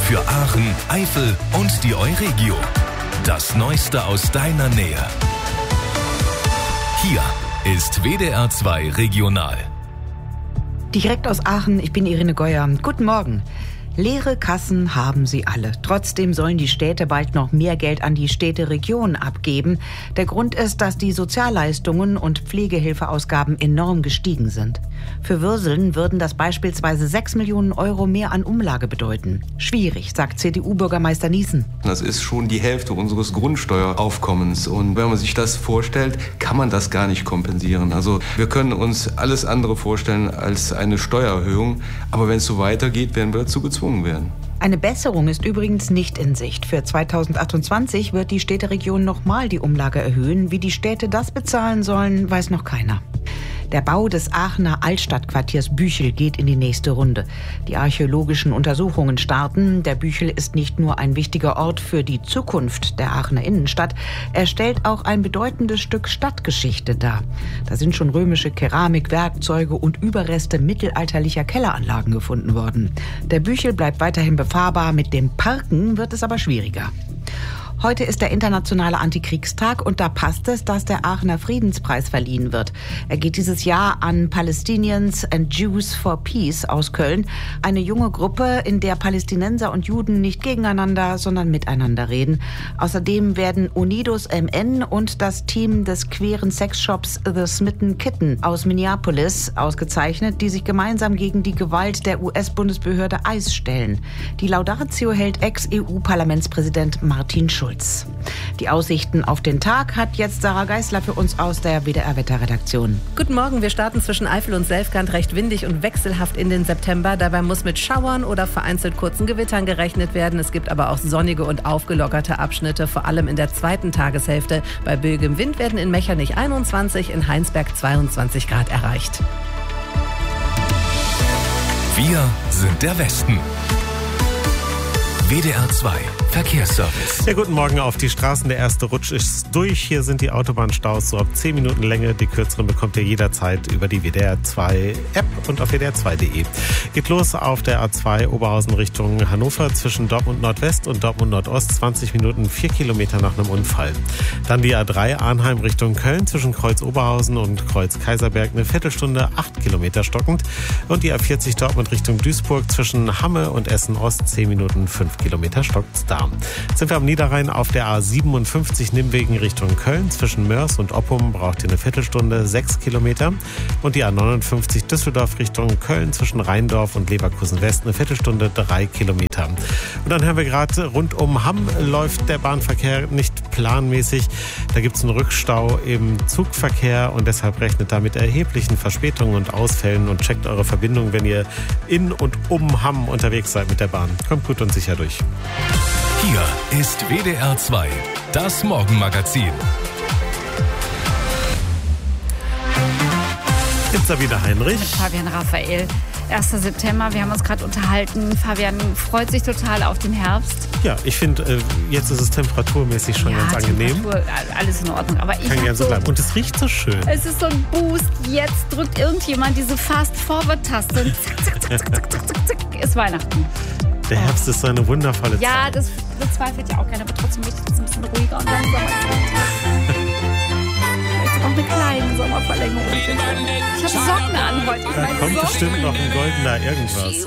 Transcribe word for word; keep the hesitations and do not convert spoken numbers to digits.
Für Aachen, Eifel und die Euregio. Das Neueste aus deiner Nähe. Hier ist W D R zwei Regional. Direkt aus Aachen, ich bin Irene Geuer. Guten Morgen. Leere Kassen haben sie alle. Trotzdem sollen die Städte bald noch mehr Geld an die Städteregion abgeben. Der Grund ist, dass die Sozialleistungen und Pflegehilfeausgaben enorm gestiegen sind. Für Würseln würden das beispielsweise sechs Millionen Euro mehr an Umlage bedeuten. Schwierig, sagt C D U-Bürgermeister Niesen. Das ist schon die Hälfte unseres Grundsteueraufkommens. Und wenn man sich das vorstellt, kann man das gar nicht kompensieren. Also wir können uns alles andere vorstellen als eine Steuererhöhung. Aber wenn es so weitergeht, werden wir dazu gezwungen werden. Eine Besserung ist übrigens nicht in Sicht. Für zweitausendachtundzwanzig wird die Städteregion nochmal die Umlage erhöhen. Wie die Städte das bezahlen sollen, weiß noch keiner. Der Bau des Aachener Altstadtquartiers Büchel geht in die nächste Runde. Die archäologischen Untersuchungen starten. Der Büchel ist nicht nur ein wichtiger Ort für die Zukunft der Aachener Innenstadt, er stellt auch ein bedeutendes Stück Stadtgeschichte dar. Da sind schon römische Keramik, Werkzeuge und Überreste mittelalterlicher Kelleranlagen gefunden worden. Der Büchel bleibt weiterhin befahrbar, mit dem Parken wird es aber schwieriger. Heute ist der internationale Antikriegstag und da passt es, dass der Aachener Friedenspreis verliehen wird. Er geht dieses Jahr an Palestinians and Jews for Peace aus Köln. Eine junge Gruppe, in der Palästinenser und Juden nicht gegeneinander, sondern miteinander reden. Außerdem werden Unidos M N und das Team des queeren Sexshops The Smitten Kitten aus Minneapolis ausgezeichnet, die sich gemeinsam gegen die Gewalt der U S-Bundesbehörde ICE stellen. Die Laudatio hält Ex-E U-Parlamentspräsident Martin Schulz. Die Aussichten auf den Tag hat jetzt Sarah Geisler für uns aus der W D R-Wetterredaktion. Guten Morgen, wir starten zwischen Eifel und Selfkant recht windig und wechselhaft in den September. Dabei muss mit Schauern oder vereinzelt kurzen Gewittern gerechnet werden. Es gibt aber auch sonnige und aufgelockerte Abschnitte, vor allem in der zweiten Tageshälfte. Bei böigem Wind werden in Mechernich einundzwanzig, in Heinsberg zweiundzwanzig Grad erreicht. Wir sind der Westen. W D R zwei Verkehrsservice. Ja, guten Morgen auf die Straßen. Der erste Rutsch ist durch. Hier sind die Autobahnstaus so ab zehn Minuten Länge. Die kürzeren bekommt ihr jederzeit über die W D R zwei App und auf W D R zwei Punkt de. Geht los auf der A zwei Oberhausen Richtung Hannover zwischen Dortmund Nordwest und Dortmund Nordost. zwanzig Minuten, vier Kilometer nach einem Unfall. Dann die A drei Arnheim Richtung Köln zwischen Kreuz Oberhausen und Kreuz Kaiserberg. Eine Viertelstunde, acht Kilometer stockend. Und die A vierzig Dortmund Richtung Duisburg zwischen Hamme und Essen Ost. zehn Minuten, fünf Kilometer stockt's da. Sind wir am Niederrhein auf der A siebenundfünfzig Nimwegen Richtung Köln. Zwischen Mörs und Oppum braucht ihr eine Viertelstunde, sechs Kilometer. Und die A neunundfünfzig Düsseldorf Richtung Köln zwischen Rheindorf und Leverkusen West eine Viertelstunde, drei Kilometer. Und dann hören wir gerade, rund um Hamm läuft der Bahnverkehr nicht planmäßig. Da gibt es einen Rückstau im Zugverkehr und deshalb rechnet da mit erheblichen Verspätungen und Ausfällen und checkt eure Verbindung, wenn ihr in und um Hamm unterwegs seid mit der Bahn. Kommt gut und sicher durch. Hier ist W D R zwei, das Morgenmagazin. Jetzt Sabine Heinrich. Mit Fabian Raphael. erster September, wir haben uns gerade unterhalten. Fabian freut sich total auf den Herbst. Ja, ich finde, jetzt ist es temperaturmäßig schon ja, ganz angenehm. Temperatur, alles in Ordnung. Aber ich Kann gerne so so, bleiben. Und es riecht so schön. Es ist so ein Boost. Jetzt drückt irgendjemand diese Fast-Forward-Taste und zack, zack, zack, zack, zack, zack, zack, ist Weihnachten. Der Herbst ist so eine wundervolle Zeit. Ja, das bezweifelt ja auch keiner, aber trotzdem möchte ich das ein bisschen ruhiger und langsamer. Jetzt auch eine kleine Sommerverlängerung. Ich habe Socken an heute. Da kommt bestimmt noch ein goldener irgendwas.